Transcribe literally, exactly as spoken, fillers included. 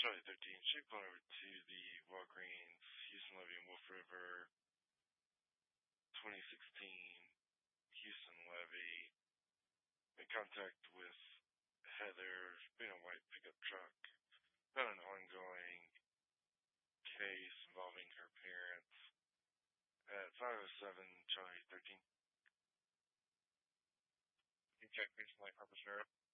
Charlie thirteen, should go over to the Walgreens, Houston Levy and Wolf River, twenty sixteen Houston Levy. In contact with Heather, being a white pickup truck. About an ongoing case involving her parents at five oh seven Charlie thirteen. You check please, Light Purple Sheriff.